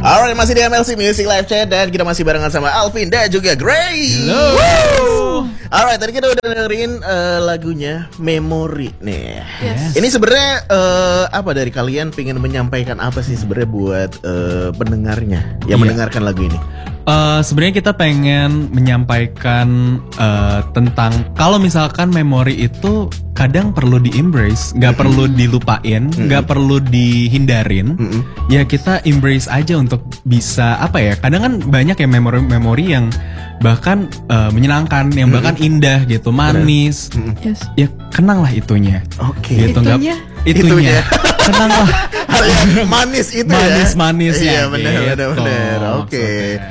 Alright, masih di MLC Music Live Chat dan kita masih barengan sama Alvin dan juga Grace. Hello. Alright, tadi kita udah dengerin lagunya Memory nih. Yes. Ini sebenarnya apa dari kalian pengen menyampaikan apa sih sebenarnya buat pendengarnya yang mendengarkan lagu ini? Sebenarnya kita pengen menyampaikan tentang kalau misalkan memori itu kadang perlu di-embrace, nggak perlu dilupain, nggak perlu dihindarin. Ya kita embrace aja untuk bisa apa ya? Kadang kan banyak ya memori-memori yang bahkan menyenangkan, yang bahkan indah gitu, manis. Yes. Ya kenanglah itunya. Oke. Gitu, Itunya. Kenanglah. Manis itu Manis-manis ya. Iya, ya. benar. Oke.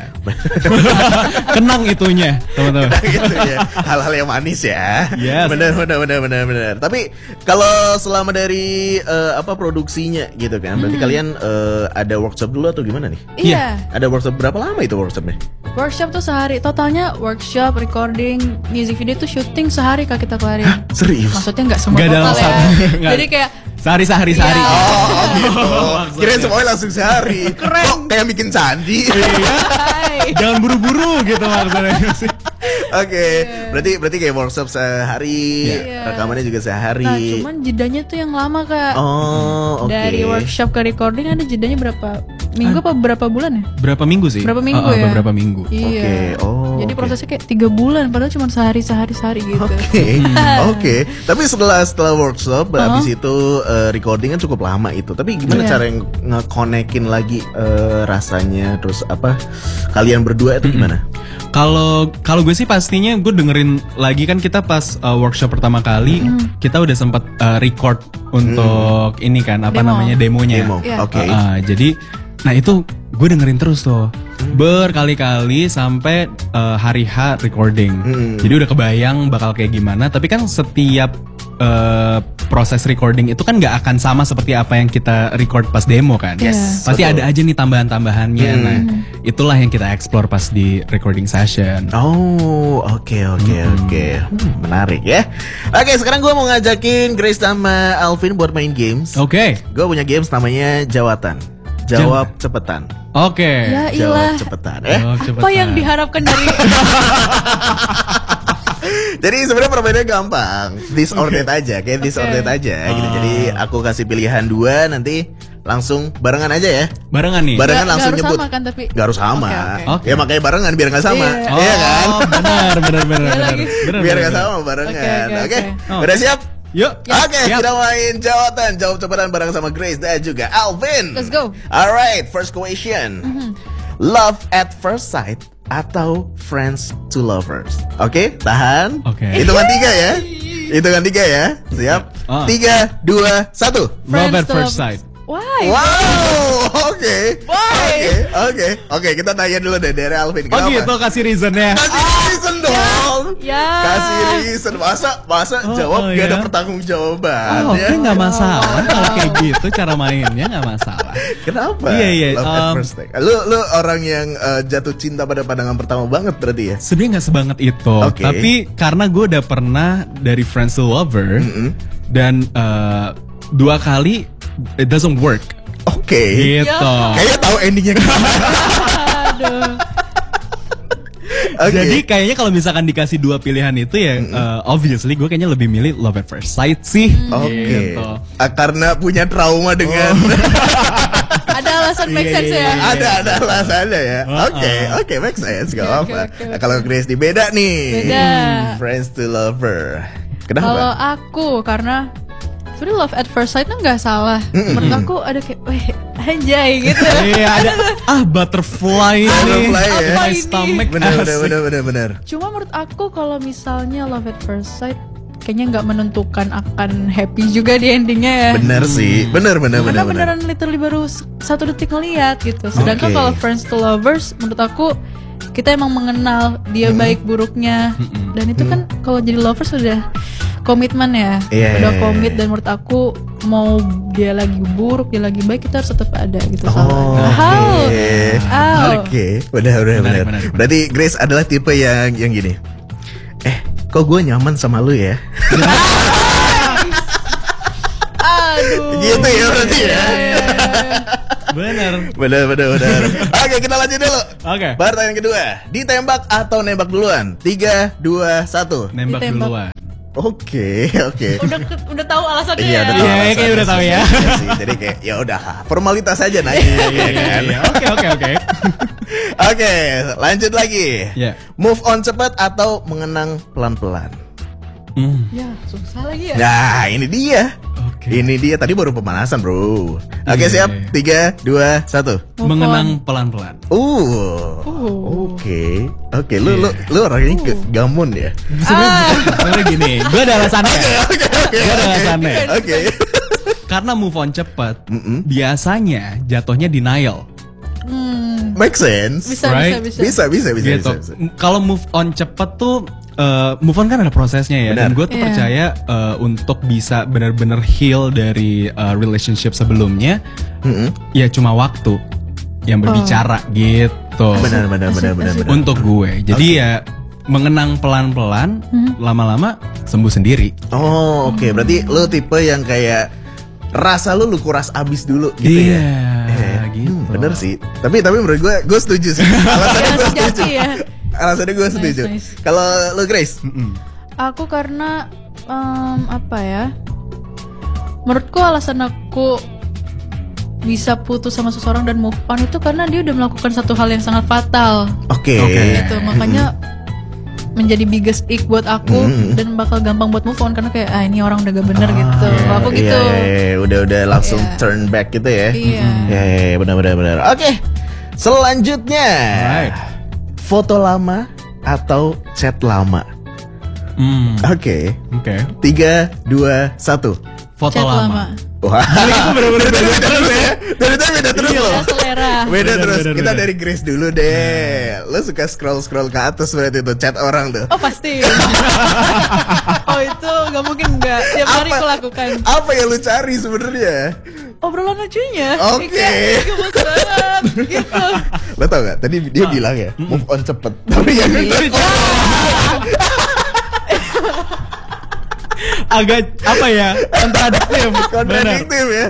Kenang itunya, teman-teman. Gitu ya. Hal-hal yang manis ya. Yes. Benar. Tapi kalau selama dari produksinya gitu kan, berarti kalian ada workshop dulu atau gimana nih? Iya. Ada workshop berapa lama itu workshopnya? Workshop tuh sehari. Totalnya workshop, recording, music video tuh syuting sehari Kak kita kelarin. Serius? Maksudnya nggak semua Nggak dalam total ya. satu. Jadi kayak Sehari. Iya. Oh gitu. Kirain semuanya langsung sehari. Kok kayak bikin candi? hai. Jangan buru-buru gitu maksudnya. Oke. Berarti kayak workshop sehari, Iya. rekamannya juga sehari. Nah cuman jedanya tuh yang lama Kak. Oh, oke. Dari workshop ke recording ada jedanya berapa minggu apa berapa bulan ya? Berapa minggu sih? Berapa minggu ya? Beberapa minggu. Iya. Oke, oh, Jadi oke. prosesnya kayak 3 bulan padahal cuma sehari gitu. Oke. Tapi setelah workshop, habis itu recording kan cukup lama itu. Tapi gimana Iya. cara nge-connectin lagi rasanya, terus apa kalian berdua itu gimana? Kalau gue sih pastinya gue dengerin lagi kan kita pas workshop pertama kali kita udah sempat record untuk ini kan apa Demo. namanya demonya. Demo. Iya. Oke. Jadi nah itu gue dengerin terus tuh berkali-kali sampai hari H recording. Jadi udah kebayang bakal kayak gimana. Tapi kan setiap proses recording itu kan nggak akan sama seperti apa yang kita record pas demo kan. Yes. Pasti Betul. ada aja nih tambahan-tambahannya. Nah itulah yang kita explore pas di recording session. Oh, oke. Menarik ya. Oke, sekarang gue mau ngajakin Grace sama Alvin buat main games. Oke. Gue punya games namanya Jawatan. Jawab cepetan. Oke. Ya Jawab ilah. cepetan. Jawab Apa cepetan. yang diharapkan dari Jadi sebenarnya permainannya gampang. This or that aja, kayak this or that aja gitu. Jadi aku kasih pilihan 2, nanti langsung barengan aja ya. Barengan nih. Barengan Nggak langsung harus nyebut. sama kan tapi Gak harus sama. Oke. Ya makanya barengan biar gak sama. Iya. Iya kan? Benar. lagi. Biar gak sama barengan. Oke. Oke. Udah siap? Yuk. Oke, Siap. kita main jawatan. Jawab cepetan bareng sama Grace dan juga Alvin. Let's go. Alright, first question. Love at first sight atau friends to lovers? Oke, tahan. Oke. Hitungan 3 ya. Hitungan 3 ya. Siap? 3, 2, 1. Love at Friends first to- sight. Why? Wow, oke. Why? Oke, kita tanya dulu deh dari Alvin. Oh Kenapa? gitu kasih reasonnya. Kasih reason dong. Ya. Kasih reason. Masa jawab gak ada pertanggungjawaban Oh, ya? oke nggak masalah kalau kayak gitu cara mainnya nggak masalah. Kenapa? Iya, Love at first sight. Lu orang yang jatuh cinta pada pandangan pertama banget berarti ya? Sebenarnya nggak sebanget itu, Oke. tapi karena gue udah pernah dari friends to lover dan 2 kali it doesn't work. Oke. Gitu. Kayaknya tahu endingnya gimana. Aduh. Oke. Jadi kayaknya kalau misalkan dikasih 2 pilihan itu ya obviously gue kayaknya lebih milih love at first sight sih. Oke. Gitu. Karena punya trauma dengan Ada alasan make sense ya. ada alasannya ya. Oke, make sense, gak apa-apa. oke. Nah, kalau Grace nih beda nih. Beda. Friends to lover. Kalau Kenapa? aku karena sebenarnya love at first sight tuh nggak salah. Menurut aku ada kayak, weh, anjay gitu. Iya ada butterfly nih. Butterfly ya. Apa My ini? stomach. Bener. Cuma menurut aku kalau misalnya love at first sight kayaknya nggak menentukan akan happy juga di endingnya ya. Bener sih. Bener. Karena beneran literally baru 1 detik ngeliat gitu. Sedangkan Oke. kalau friends to lovers menurut aku kita emang mengenal dia baik buruknya. Dan itu kan kalau jadi lovers sudah komitmen ya. Iya, Udah iya, komit iya. dan menurut aku mau dia lagi buruk, dia lagi baik kita harus tetap ada gitu. Oh, Oke. Bener. Menarik. Berarti Grace adalah tipe yang gini. Kok gue nyaman sama lu ya? Aduh. Gitu ya berarti ya. Bener. Bener. Oke, kita lanjut dulu. Oke. Pertanyaan kedua, ditembak atau nembak duluan? 3, 2, 1. Nembak Ditembak. duluan. Oke. Udah tahu alasannya Iya, ya. udah tahu. Iya, kayak alasannya udah tahu sih, ya. iya sih. Jadi kayak ya udah formalitas aja nanya. kan? Iya. Oke. Oke, lanjut lagi. Iya. Move on cepat atau mengenang pelan-pelan? Ya, susah lagi ya. Nah, ini dia. Oke. Ini dia, tadi baru pemanasan, Bro. Oke, Iya. siap. 3, 2, 1. Move Mengenang pelan-pelan. Oke. Lu orangnya gamon ya. Sebenarnya gini, gue ada alasannya. Gue ada alasannya. Oke. Karena move on cepet, biasanya jatuhnya denial. Make sense. Bisa. Bisa. Gitu. Kalau move on cepet tuh, move on kan ada prosesnya ya. Dan Benar. gue tuh Iya. percaya untuk bisa benar-benar heal dari relationship sebelumnya, ya cuma waktu yang berbicara gitu. Benar. Untuk gue, jadi ya mengenang pelan-pelan, lama-lama sembuh sendiri. Oh, oke. Berarti lu tipe yang kayak rasa lu kuras abis dulu gitu ya. Iya, gitu. Bener sih. Tapi menurut gue setuju sih. Alasannya gue Sejati setuju. ya. Alasannya gue setuju. Nice. Kalau lu Grace? Aku karena apa ya? Menurutku alasan aku bisa putus sama seseorang dan move on itu karena dia udah melakukan satu hal yang sangat fatal. Oke. Gitu. Makanya menjadi biggest ick buat aku dan bakal gampang buat move on karena kayak ini orang udah gak bener gitu. Kalau aku gitu. Iya, udah langsung Iya. turn back gitu ya. Iya. Iya, benar. Oke. Selanjutnya. Alright. Foto lama atau chat lama? Oke. Oke. 3, 2, 1. Foto Chat lama. Wah. Itu bener-bener beda terus ya. Dari tadi beda terus Iya, loh. selera. Beda terus. bener, Kita bener. dari Grace dulu deh. Lo suka scroll ke atas berarti tuh chat orang tuh. Oh pasti. Oh itu gak mungkin gak. Tiap hari aku lakukan. Apa yang lu cari sebenarnya? Obrolan lucunya. Oke. Gemes banget. Gitu. Lo tau gak? Tadi dia bilang ya move on cepet. Tapi yang bilang Agak apa ya? Kontradiktif. kontradiktif ya.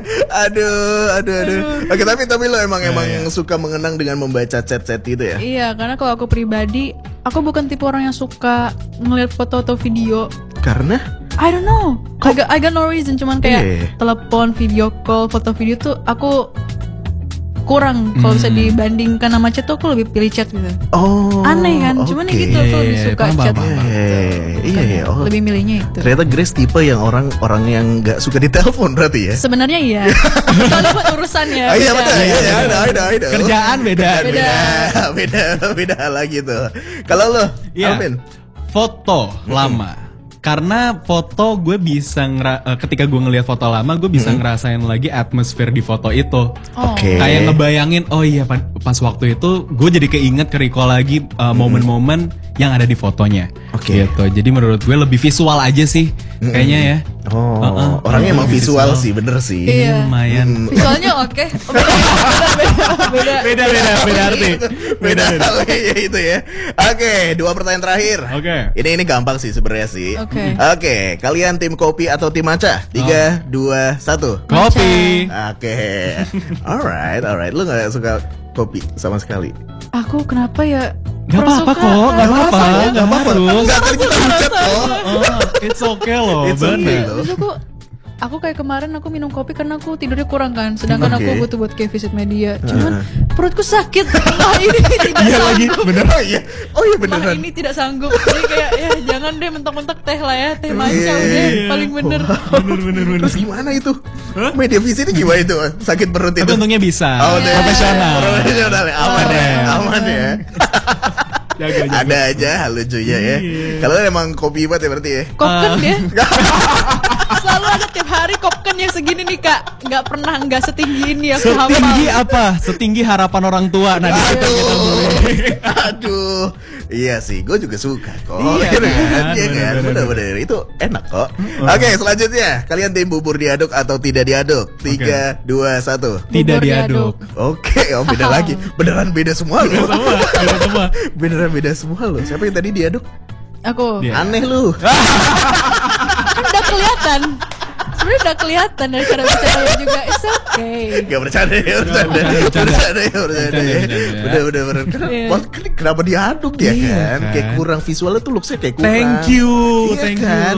Aduh. Oke, tapi lo emang suka mengenang dengan membaca chat-chat gitu ya? Iya, karena kalau aku pribadi, aku bukan tipe orang yang suka ngeliat foto atau video. Karena I don't know. I got no reason. Cuman kayak Iya. telepon, video call, foto video tuh aku kurang. Kalau bisa dibandingkan sama chat tuh aku lebih pilih chat gitu. oh. Aneh kan? Cuman ya oke. gitu aku lebih suka paham, chat. paham. Iya. Oh. Lebih milihnya itu. Ternyata Grace tipe yang orang yang nggak suka ditelepon berarti ya? Sebenarnya iya. Kalau buat urusannya. Ah, iya beda. betul. Iya, ada. Kerjaan beda. Beda lagi tuh. Kalau lo, Iya. Alvin? Foto lama. Karena foto gue bisa ketika gue ngelihat foto lama gue bisa ngerasain lagi atmosfer di foto itu. Oh. Oke. Kayak ngebayangin oh iya pas waktu itu gue jadi keinget ke-recall lagi momen-momen yang ada di fotonya. Oke. Gitu. Jadi menurut gue lebih visual aja sih kayaknya ya. Oh, orangnya emang Lebih visual sih, bener sih. Iya. Lumayan. Visualnya oke. Beda. Beda arti. Beda ya itu ya. Oke, 2 pertanyaan terakhir. Oke. Ini gampang sih sebenarnya sih. Oke. Oke, kalian tim kopi atau tim matcha? 3, 2, 1. Kopi. Oke. Alright. Lu gak suka kopi sama sekali? Aku kenapa ya? Gak kurang apa-apa suka. kok, gak apa-apa, gak harus. Enggak, kan kita hujat kok. It's okay loh, It's okay. bener. Terus aku kayak kemarin aku minum kopi karena aku tidurnya kurang kan. Sedangkan Oke. aku butuh buat kayak visit media. Cuman perutku sakit. Wah ini tidak sanggup. Bener. Oh iya Wah beneran. ini tidak sanggup. Jadi kayak ya jangan deh mentok-mentok teh lah ya. Teh matcha Iya. udah paling bener. Bener. Terus gimana itu? Media visit ini gimana itu? Sakit perut itu? Tapi untungnya bisa, Oh, deh. profesional. Profesional ya. Aman ya. Jaga. Ada aja hal lucunya ya. Kalau emang kopi banget ya berarti ya. Kopken dia. Selalu ada tiap hari kopken yang segini nih kak. Nggak pernah nggak setinggi ini aku Setinggi hafal. apa? Setinggi harapan orang tua. Nah, di situ kita mulai. Aduh. Iya sih, gue juga suka kok. Iya Gitu kan? Iya kan? Bener-bener itu enak kok. Oke, selanjutnya kalian tim bubur diaduk atau tidak diaduk? 3, 2, 1. Tidak Bubur diaduk. Oke, beda lagi. Beneran beda semua loh. Beda semua. Beneran beda semua loh. Siapa yang tadi diaduk? Aku Dia. Aneh lu. kan udah kelihatan. Sebenarnya udah kelihatan dari cara bicaranya juga. It's Gak bercanda ya, bercanda ya. Bener. Kenapa diaduk ya Iya kan? kan? Kayak kurang visualnya tuh looksnya kayak kurang. Thank you, Iya thank you. kan?